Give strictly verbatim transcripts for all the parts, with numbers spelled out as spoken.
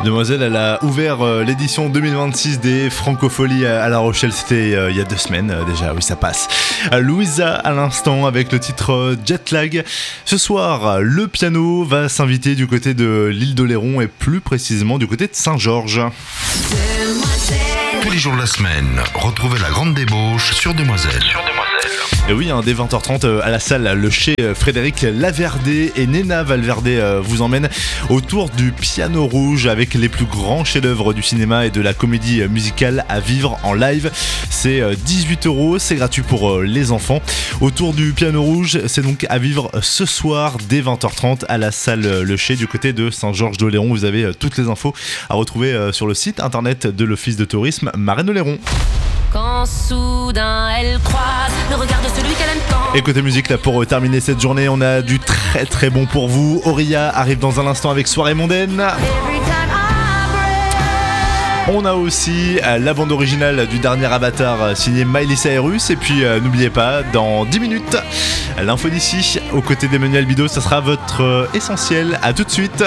Demoiselle, elle a ouvert euh, l'édition deux mille vingt-six des Francopholies à, à La Rochelle. C'était euh, il y a deux semaines euh, déjà, oui ça passe. Euh, Louisa à l'instant avec le titre euh, Jetlag. Ce soir, le piano va s'inviter du côté de l'île d'Oléron et plus précisément du côté de Saint-Georges. Tous les jours de la semaine, retrouvez la grande débauche sur Demoiselle. Sur Demoiselle. Et oui, hein, dès vingt heures trente à la salle, le chez Frédéric Laverdé et Nena Valverde vous emmènent autour du piano rouge avec les plus grands chefs-d'œuvre du cinéma et de la comédie musicale à vivre en live. C'est dix-huit euros, c'est gratuit pour les enfants. Autour du piano rouge, c'est donc à vivre ce soir dès vingt heures trente à la salle Le Chez du côté de Saint-Georges d'Oléron. Vous avez toutes les infos à retrouver sur le site internet de l'Office de tourisme Marraine-Oléron. Quand soudain elle croise le regard de celui qu'elle aime tant. Et côté musique, là pour terminer cette journée, on a du très très bon pour vous. Auria arrive dans un instant avec Soirée mondaine. On a aussi euh, la bande originale du dernier Avatar euh, signé Miley Cyrus. Et puis euh, n'oubliez pas, dans dix minutes, l'info d'ici, aux côtés d'Emmanuel Bido, ça sera votre euh, essentiel. À tout de suite.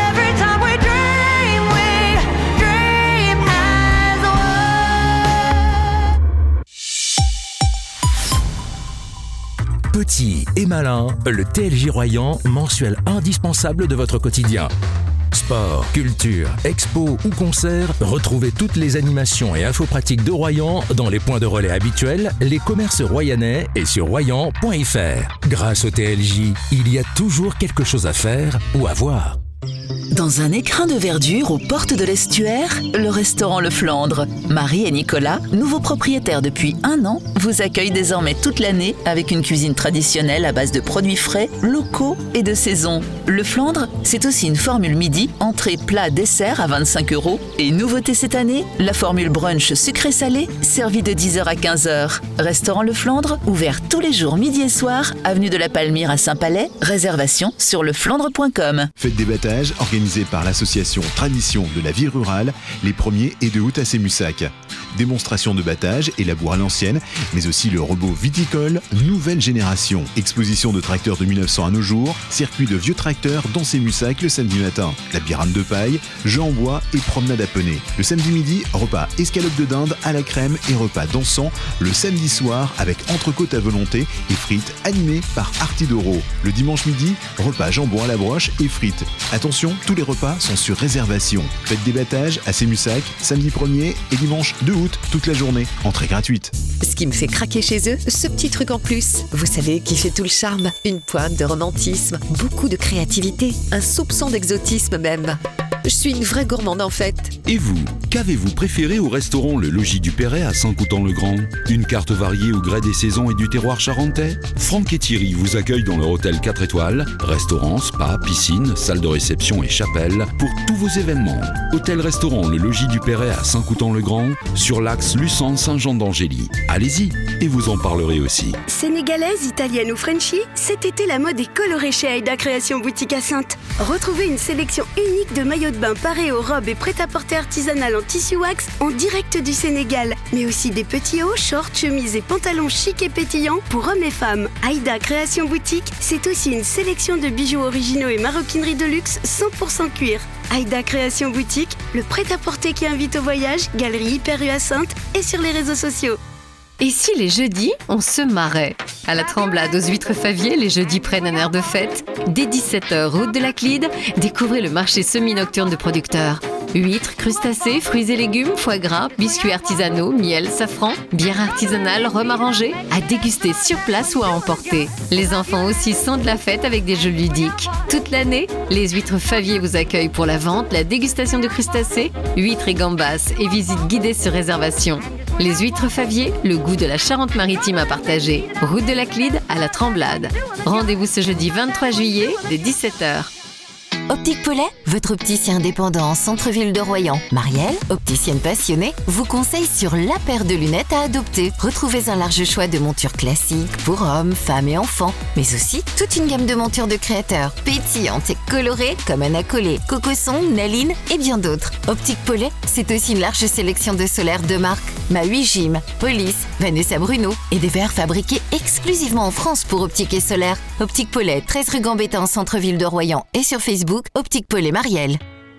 Petit et malin, le T L J Royan, mensuel indispensable de votre quotidien. Sport, culture, expo ou concert, retrouvez toutes les animations et infos pratiques de Royan dans les points de relais habituels, les commerces royannais et sur royan point f r. Grâce au T L J, il y a toujours quelque chose à faire ou à voir. Dans un écrin de verdure aux portes de l'estuaire, le restaurant Le Flandre. Marie et Nicolas, nouveaux propriétaires depuis un an, vous accueillent désormais toute l'année avec une cuisine traditionnelle à base de produits frais, locaux et de saison. Le Flandre, c'est aussi une formule midi, entrée, plat, dessert à vingt-cinq euros. Et nouveauté cette année, la formule brunch sucré-salé, servie de dix heures à quinze heures. Restaurant Le Flandre, ouvert tous les jours midi et soir, avenue de la Palmyre à Saint-Palais. Réservation sur leflandre point com. Fête des battages organisée par l'association Tradition de la vie rurale les premier et deux août à Sémussac. Démonstration de battage et labour à l'ancienne, mais aussi le robot viticole nouvelle génération. Exposition de tracteurs de mille neuf cents à nos jours, circuit de vieux tracteurs dans Sémussac le samedi matin. Labyrinthe de paille, jeux en bois et promenade à poney. Le samedi midi, repas escalope de dinde à la crème et repas dansant le samedi soir avec entrecôte à volonté et frites animées par Artidoro. Le dimanche midi, repas jambon à la broche et frites. Attention, tous les repas sont sur réservation. Fête des battages à Sémussac, samedi premier et dimanche deux août, toute la journée. Entrée gratuite. Ce qui me fait craquer chez eux, ce petit truc en plus. Vous savez qui fait tout le charme. Une pointe de romantisme, beaucoup de créativité, un soupçon d'exotisme même. Je suis une vraie gourmande en fait. Et vous, qu'avez-vous préféré au restaurant Le Logis du Perret à Saint-Coutan-le-Grand ? Une carte variée au gré des saisons et du terroir charentais ? Franck et Thierry vous accueillent dans leur hôtel quatre étoiles, restaurant, spa, piscine, salle de réception et chapelle pour tous vos événements. Hôtel-restaurant Le Logis du Perret à Saint-Coutan-le-Grand, sur l'axe Luçon-Saint-Jean-d'Angély. Allez-y, et vous en parlerez aussi. Sénégalaise, italienne ou Frenchie, cet été la mode est colorée chez Aïda Création Boutique à Saintes. Retrouvez une sélection unique de maillots de bain parés aux robes et prêt-à-porter artisanal en tissu wax en direct du Sénégal. Mais aussi des petits hauts, shorts, chemises et pantalons chics et pétillants pour hommes et femmes. Aïda Création Boutique, c'est aussi une sélection de bijoux originaux et maroquinerie de luxe cent pour cent cuir. Aïda Création Boutique, le prêt-à-porter qui invite au voyage, galerie Hyper Rue à Saintes et sur les réseaux sociaux. Et si les jeudis, on se marrait ? À la Tremblade, aux Huîtres Favier, les jeudis prennent un air de fête. Dès dix-sept heures, route de la Clyde, découvrez le marché semi-nocturne de producteurs. Huîtres, crustacés, fruits et légumes, foie gras, biscuits artisanaux, miel, safran, bière artisanale, rhum arrangé, à déguster sur place ou à emporter. Les enfants aussi sont de la fête avec des jeux ludiques. Toute l'année, les Huîtres Favier vous accueillent pour la vente, la dégustation de crustacés, huîtres et gambas et visite guidée sur réservation. Les Huîtres Favier, le goût de la Charente-Maritime à partager. Route de la Clyde à la Tremblade. Rendez-vous ce jeudi vingt-trois juillet dès dix-sept heures. Optique Paulet, votre opticien indépendant en centre-ville de Royan. Marielle, opticienne passionnée, vous conseille sur la paire de lunettes à adopter. Retrouvez un large choix de montures classiques pour hommes, femmes et enfants, mais aussi toute une gamme de montures de créateurs, pétillantes et colorées comme Anna Collet, Cocosson, Naline et bien d'autres. Optique Paulet, c'est aussi une large sélection de solaires de marque Maui Jim, Police, Vanessa Bruno et des verres fabriqués exclusivement en France pour optique et solaire. Optique Paulet, treize rue Gambetta en centre-ville de Royan et sur Facebook, Optique Paulet Marielle.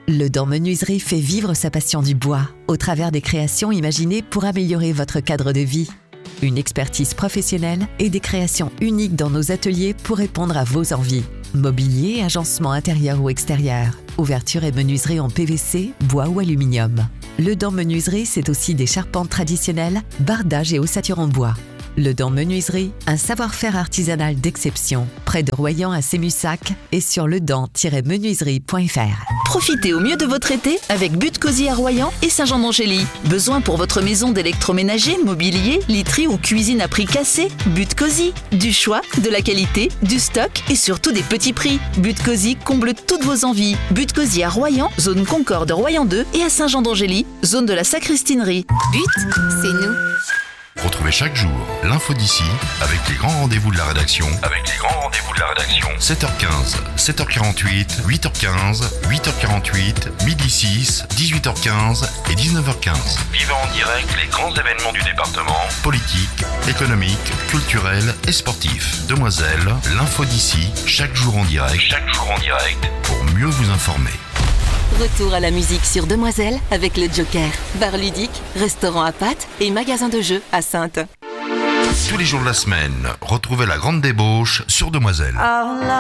Le Dent Menuiserie fait vivre sa passion du bois au travers des créations imaginées pour améliorer votre cadre de vie. Une expertise professionnelle et des créations uniques dans nos ateliers pour répondre à vos envies. Mobilier, agencement intérieur ou extérieur, ouverture et menuiserie en P V C, bois ou aluminium. Le Dent Menuiserie, c'est aussi des charpentes traditionnelles, bardage et ossature en bois. Le Dent Menuiserie, un savoir-faire artisanal d'exception, près de Royan à Sémussac et sur ledent tiret menuiserie point f r. Profitez au mieux de votre été avec But Cosy à Royan et Saint-Jean-d'Angély. Besoin pour votre maison d'électroménager, mobilier, literie ou cuisine à prix cassé? But Cosy. Du choix, de la qualité, du stock et surtout des petits prix. But Cosy comble toutes vos envies. But Cosy à Royan, zone Concorde Royan deux et à Saint-Jean-d'Angély, zone de la Sacristinerie. But, c'est nous. Retrouvez chaque jour l'info d'ici avec les grands rendez-vous de la rédaction. Avec les grands rendez-vous de la rédaction. sept heures quinze, sept heures quarante-huit, huit heures quinze, huit heures quarante-huit, midi six, dix-huit heures quinze et dix-neuf heures quinze. Vivez en direct les grands événements du département, politiques, économiques, culturels et sportifs. Demoiselles, l'info d'ici, chaque jour en direct. Chaque jour en direct pour mieux vous informer. Retour à la musique sur Demoiselle avec le Joker. Bar ludique, restaurant à pâtes et magasin de jeux à Saintes. Tous les jours de la semaine, retrouvez la grande débauche sur Demoiselle.